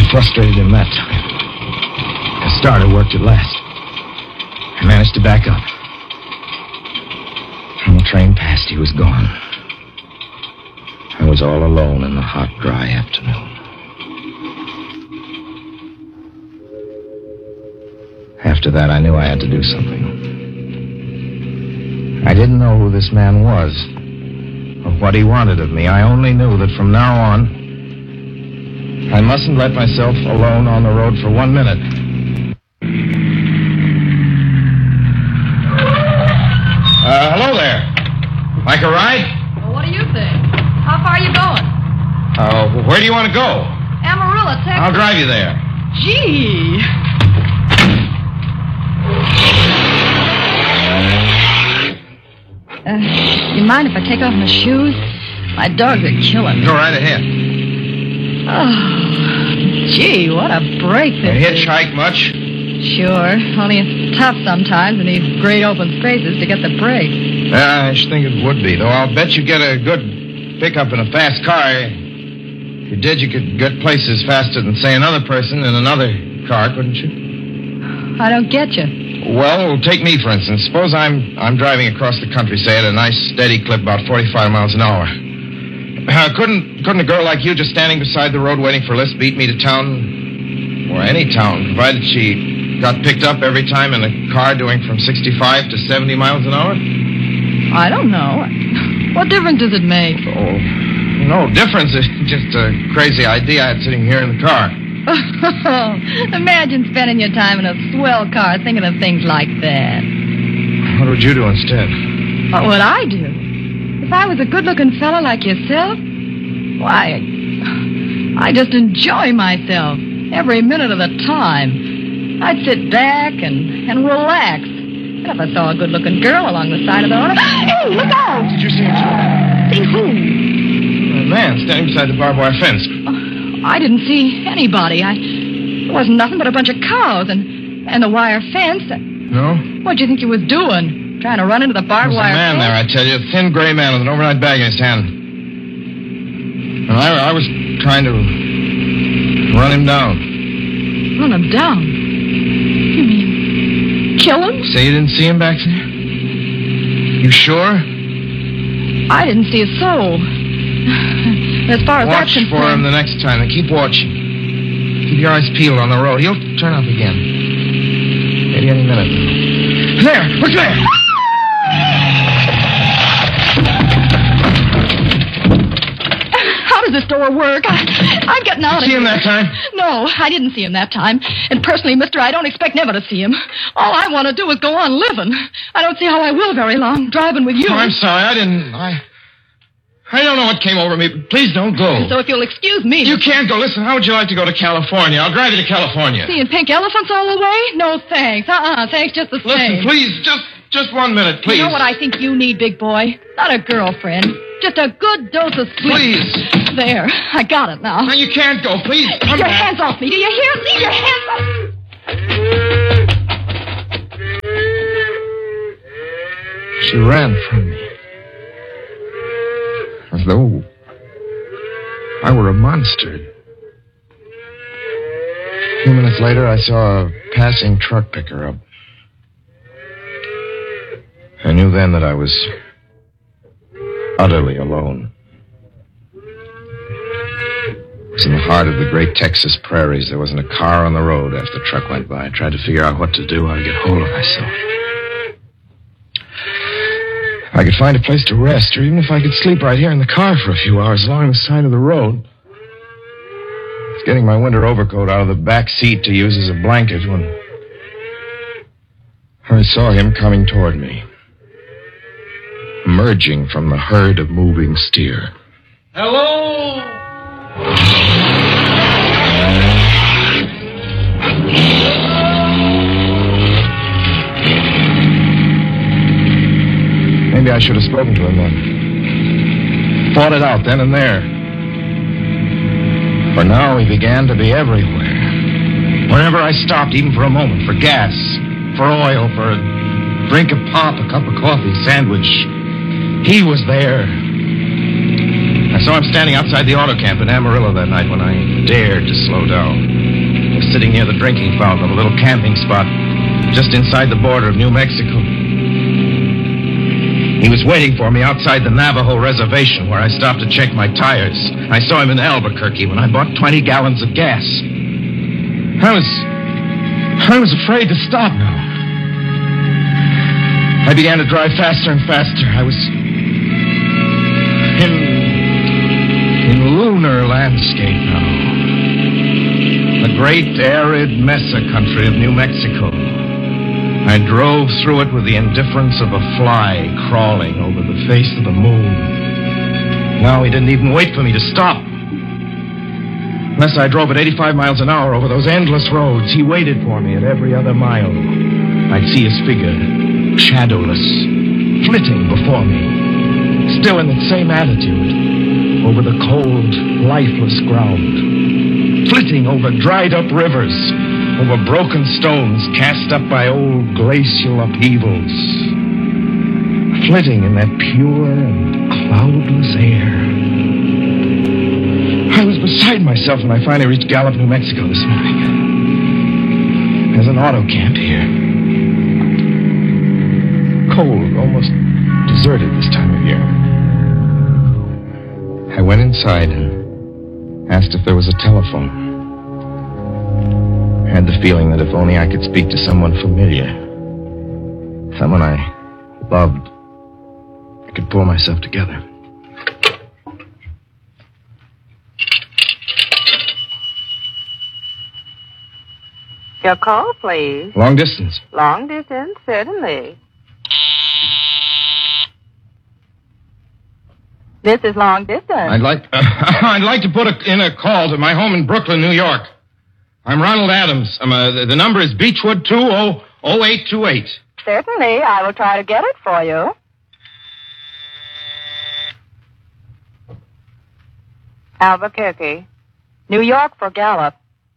frustrated him that time. The starter worked at last. I managed to back up. When the train passed, he was gone. I was all alone in the hot, dry afternoon. After that, I knew I had to do something. I didn't know who this man was or what he wanted of me. I only knew that from now on, I mustn't let myself alone on the road for 1 minute. Hello there. Like a ride? Well, what do you think? How far are you going? Where do you want to go? Amarillo, Texas. I'll drive you there. Gee. You mind if I take off my shoes? My dogs are killing me. Go right ahead. Oh, gee, what a break this is. Hitchhike much? Sure, only it's tough sometimes in these great open spaces to get the break. I should think it would be, though. I'll bet you get a good pickup in a fast car. If you did, you could get places faster than, say, another person in another car, couldn't you? I don't get you. Well, take me, for instance. Suppose I'm driving across the country, say, at a nice, steady clip, about 45 miles an hour. Couldn't a girl like you just standing beside the road waiting for a lift beat me to town? Or any town, provided she got picked up every time in a car doing from 65 to 70 miles an hour? I don't know. What difference does it make? Oh, no difference. It's just a crazy idea I had sitting here in the car. Imagine spending your time in a swell car thinking of things like that. What would you do instead? What would I do? If I was a good-looking fella like yourself, why, I just enjoy myself every minute of the time. I'd sit back and relax. And if I saw a good-looking girl along the side of the road... Hey, look out! Did you see him? See who? A man standing beside the barbed wire fence. I didn't see anybody. There wasn't nothing but a bunch of cows and the wire fence. No? What'd you think you was doing? Trying to run into the barbed wire fence? There's a man there, I tell you. A thin gray man with an overnight bag in his hand. And I was trying to run him down. Run him down? You mean kill him? Say you didn't see him back there? You sure? I didn't see a soul. As far as Watch that's for him the next time, and keep watching. Keep your eyes peeled on the road. He'll turn up again. Maybe any minute. There! Look there! How does this door work? I'm getting out of here. See him that time? No, I didn't see him that time. And personally, mister, I don't expect never to see him. All I want to do is go on living. I don't see how I will very long, driving with you. Oh, I'm sorry. I don't know what came over me, but please don't go. So if you'll excuse me... You can't go. Listen, how would you like to go to California? I'll drive you to California. Seeing pink elephants all the way? No, thanks. Thanks just the same. Listen, please, just 1 minute, please. You know what I think you need, big boy? Not a girlfriend. Just a good dose of sleep. Please. There, I got it now. No, you can't go. Please, come Your back. hands off me. Do you hear? Leave your hands off. She ran from me. As though I were a monster. A few minutes later, I saw a passing truck pick her up. I knew then that I was utterly alone. It was in the heart of the great Texas prairies. There wasn't a car on the road after the truck went by. I tried to figure out what to do, how to get hold of myself. If I could find a place to rest, or even if I could sleep right here in the car for a few hours along the side of the road. I was getting my winter overcoat out of the back seat to use as a blanket when I saw him coming toward me, emerging from the herd of moving steer. Hello? Maybe I should have spoken to him then. Fought it out then and there. For now, he began to be everywhere. Whenever I stopped, even for a moment, for gas, for oil, for a drink of pop, a cup of coffee, sandwich, he was there. I I saw him standing outside the auto camp in Amarillo that night when I dared to slow down. He was sitting near the drinking fountain of a little camping spot just inside the border of New Mexico. He was waiting for me outside the Navajo reservation where I stopped to check my tires. I saw him in Albuquerque when I bought 20 gallons of gas. I was afraid to stop now. I began to drive faster and faster. I was in lunar landscape now. The great arid mesa country of New Mexico. I drove through it with the indifference of a fly crawling over the face of the moon. Now he didn't even wait for me to stop. Unless I drove at 85 miles an hour over those endless roads, he waited for me at every other mile. I'd see his figure, shadowless, flitting before me, still in that same attitude, over the cold, lifeless ground, flitting over dried-up rivers, over broken stones cast up by old glacial upheavals, flitting in that pure and cloudless air. I was beside myself when I finally reached Gallup, New Mexico this morning. There's an auto camp here. Cold, almost deserted this time of year. I went inside and asked if there was a telephone. I had the feeling that if only I could speak to someone familiar, someone I loved, I could pull myself together. Your call, please. Long distance. Long distance, certainly. This is long distance. I'd like to put in a call to my home in Brooklyn, New York. I'm Ronald Adams. The number is Beechwood 200828. Certainly, I will try to get it for you. Albuquerque. New York for Gallup.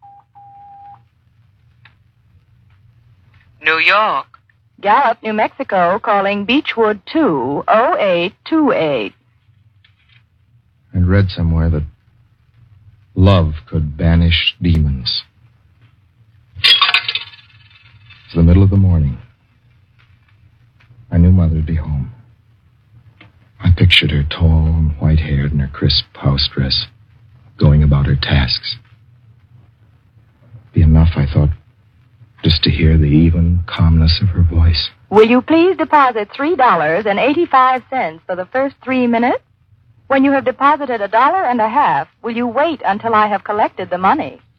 New York. Gallup, New Mexico, calling Beechwood 20828. I'd read somewhere that love could banish demons. It's the middle of the morning. I knew Mother would be home. I pictured her tall and white-haired in her crisp house dress, going about her tasks. It'd be enough, I thought, just to hear the even calmness of her voice. Will you please deposit $3.85 for the first 3 minutes? When you have deposited $1.50, will you wait until I have collected the money?